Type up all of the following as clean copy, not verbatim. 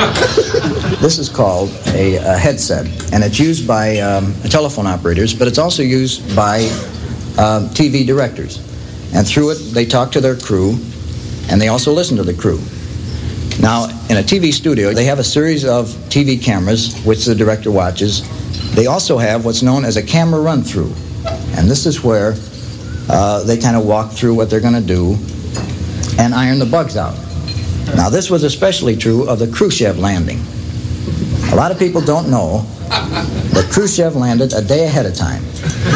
This is called a headset, and it's used by telephone operators, but it's also used by TV directors. And through it, they talk to their crew, and they also listen to the crew. Now, in a TV studio, they have a series of TV cameras, which the director watches. They also have what's known as a camera run-through, and this is where they kind of walk through what they're going to do and iron the bugs out. Now, this was especially true of the Khrushchev landing. A lot of people don't know that Khrushchev landed a day ahead of time.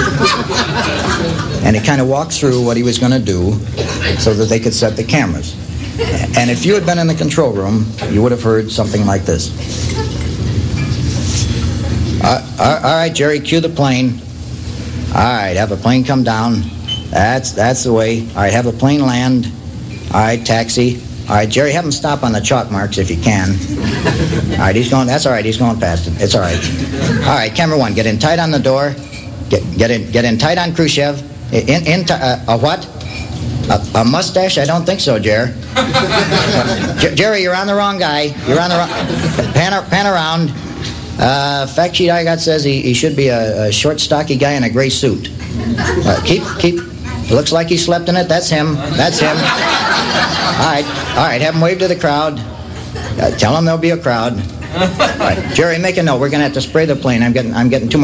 And he kind of walked through what he was going to do so that they could set the cameras. And if you had been in the control room, you would have heard something like this. All right, Jerry, cue the plane. All right, have a plane come down. That's the way. All right, have a plane land. All right, taxi. All right, Jerry, have him stop on the chalk marks if you can. All right, he's going. That's all right. He's going past it. It's all right. All right, camera one, get in tight on the door. Get in tight on Khrushchev. A what? A mustache? I don't think so, Jerry. Jerry, you're on the wrong guy. You're on the wrong. Pan around. Fact sheet I got says he should be a short, stocky guy in a gray suit. Keep. Looks like he slept in it. That's him. That's him. All right. Have him wave to the crowd. Tell him there'll be a crowd. All right, Jerry, make a note. We're gonna have to spray the plane. I'm getting too much.